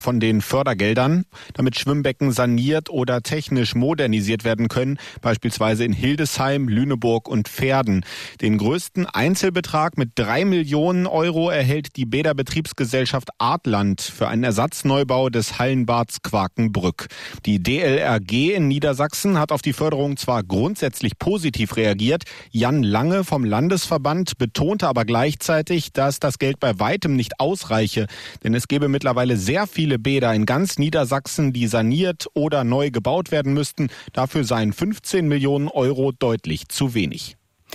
von den Fördergeldern, damit Schwimmbecken saniert oder technisch modernisiert werden können, beispielsweise in Hildesheim, Lüneburg und Verden. Den größten Einzelbetrag mit 3 Millionen Euro erhält die Bäderbetriebsgesellschaft Artland für einen Ersatzneubau des Hallenbads Quakenbrück. Die DLRG in Niedersachsen hat auf die Förderung zwar grundsätzlich positiv reagiert, Jan Lange vom Landesverband betonte aber gleichzeitig, dass das Geld bei weitem nicht ausreiche, denn es gäbe mittlerweile sehr viele Bäder in ganz Niedersachsen, die saniert oder neu gebaut werden müssten. Dafür seien 15 Millionen Euro deutlich zu wenig.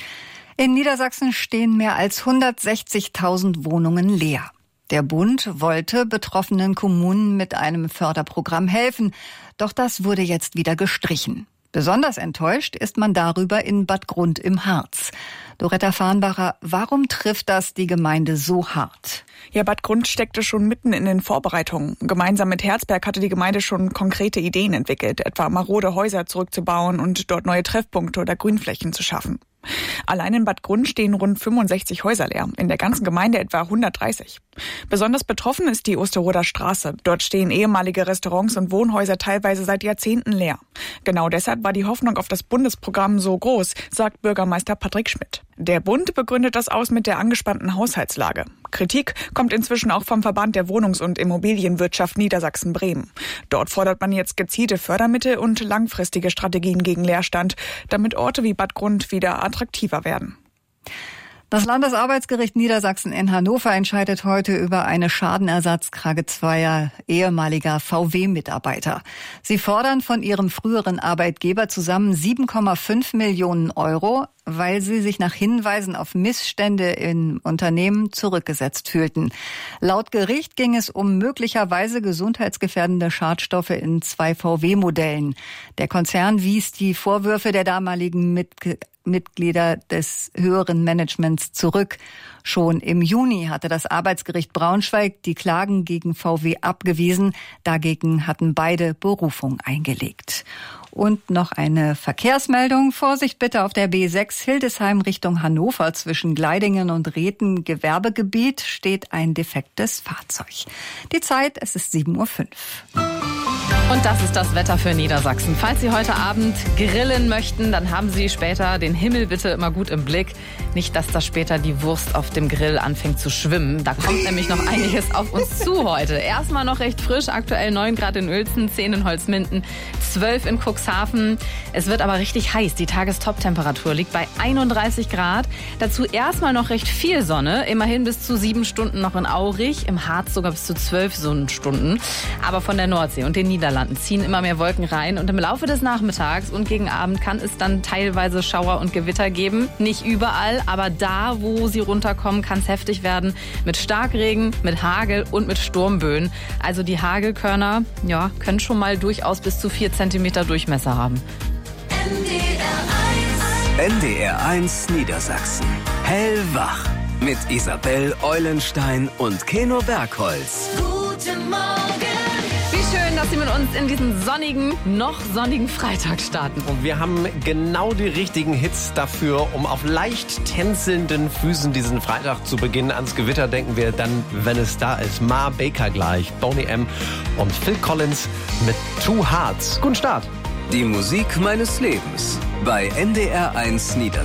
In Niedersachsen stehen mehr als 160.000 Wohnungen leer. Der Bund wollte betroffenen Kommunen mit einem Förderprogramm helfen, doch das wurde jetzt wieder gestrichen. Besonders enttäuscht ist man darüber in Bad Grund im Harz. Doretta Farnbacher, warum trifft das die Gemeinde so hart? Ja, Bad Grund steckte schon mitten in den Vorbereitungen. Gemeinsam mit Herzberg hatte die Gemeinde schon konkrete Ideen entwickelt, etwa marode Häuser zurückzubauen und dort neue Treffpunkte oder Grünflächen zu schaffen. Allein in Bad Grund stehen rund 65 Häuser leer, in der ganzen Gemeinde etwa 130. Besonders betroffen ist die Osterroder Straße. Dort stehen ehemalige Restaurants und Wohnhäuser teilweise seit Jahrzehnten leer. Genau deshalb war die Hoffnung auf das Bundesprogramm so groß, sagt Bürgermeister Patrick Schmidt. Der Bund begründet das aus mit der angespannten Haushaltslage. Kritik kommt inzwischen auch vom Verband der Wohnungs- und Immobilienwirtschaft Niedersachsen-Bremen. Dort fordert man jetzt gezielte Fördermittel und langfristige Strategien gegen Leerstand, damit Orte wie Bad Grund wieder attraktiver werden. Das Landesarbeitsgericht Niedersachsen in Hannover entscheidet heute über eine Schadenersatzklage zweier ehemaliger VW-Mitarbeiter. Sie fordern von ihrem früheren Arbeitgeber zusammen 7,5 Millionen Euro, weil sie sich nach Hinweisen auf Missstände im Unternehmen zurückgesetzt fühlten. Laut Gericht ging es um möglicherweise gesundheitsgefährdende Schadstoffe in 2 VW-Modellen. Der Konzern wies die Vorwürfe der damaligen Mitglieder des höheren Managements zurück. Schon im Juni hatte das Arbeitsgericht Braunschweig die Klagen gegen VW abgewiesen. Dagegen hatten beide Berufung eingelegt. Und noch eine Verkehrsmeldung. Vorsicht bitte auf der B6 Hildesheim Richtung Hannover. Zwischen Gleidingen und Rhethen Gewerbegebiet steht ein defektes Fahrzeug. Die Zeit, es ist 7:05 Uhr. Und das ist das Wetter für Niedersachsen. Falls Sie heute Abend grillen möchten, dann haben Sie später den Himmel bitte immer gut im Blick. Nicht, dass da später die Wurst auf dem Grill anfängt zu schwimmen. Da kommt nämlich noch einiges auf uns zu heute. Erstmal noch recht frisch, aktuell 9 Grad in Uelzen, 10 in Holzminden, 12 in Cuxhaven. Es wird aber richtig heiß. Die Tagestop-Temperatur liegt bei 31 Grad. Dazu erstmal noch recht viel Sonne. Immerhin bis zu 7 Stunden noch in Aurich. Im Harz sogar bis zu 12 Sonnenstunden. Aber von der Nordsee und den Niederlanden ziehen immer mehr Wolken rein. Und im Laufe des Nachmittags und gegen Abend kann es dann teilweise Schauer und Gewitter geben. Nicht überall, aber da, wo sie runterkommen, kann es heftig werden. Mit Starkregen, mit Hagel und mit Sturmböen. Also die Hagelkörner, ja, können schon mal durchaus bis zu 4 Zentimeter Durchmesser haben. NDR 1 Niedersachsen. Hellwach. Mit Isabel Eulenstein und Keno Bergholz. Guten Morgen. Wie schön, dass Sie mit uns in diesen noch sonnigen Freitag starten. Und wir haben genau die richtigen Hits dafür, um auf leicht tänzelnden Füßen diesen Freitag zu beginnen. Ans Gewitter denken wir dann, wenn es da ist. Ma Baker gleich, Boney M. und Phil Collins mit Two Hearts. Guten Start. Die Musik meines Lebens bei NDR 1 Niedersachsen.